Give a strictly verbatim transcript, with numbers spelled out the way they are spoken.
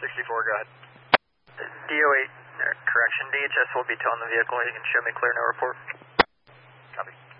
sixty-four, go ahead. D O eight, uh, correction, D H S will be towing the vehicle. You can show me clear, no report. Copy.